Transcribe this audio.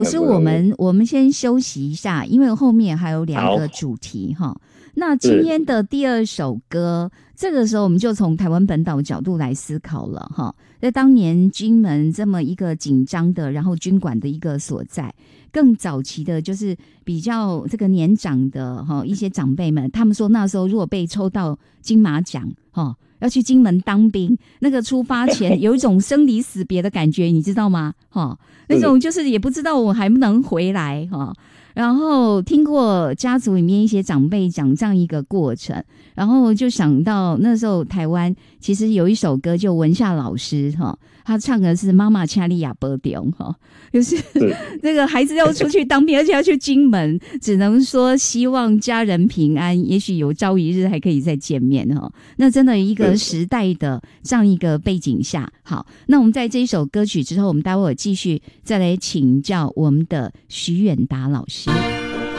可是我们先休息一下，因为后面还有2个主题哈。那今天的第2首歌，这个时候我们就从台湾本岛角度来思考了哈。在当年金门这么一个紧张的，然后军管的一个所在，更早期的就是比较这个年长的哈一些长辈们，他们说那时候如果被抽到金马奖哈，要去金门当兵，那个出发前有一种生离死别的感觉，你知道吗？哈，那种就是也不知道我还不能回来哈。然后听过家族里面一些长辈讲这样一个过程，然后就想到那时候台湾其实有一首歌，就文夏老师哈，他唱的是妈妈掐利亚波丢哈，就是那个孩子要出去当兵，而且要去金门，只能说希望家人平安，也许有朝一日还可以再见面哈。那真的一个时代的这样一个背景下，好，那我们在这一首歌曲之后，我们待会儿继续再来请教我们的徐远达老师。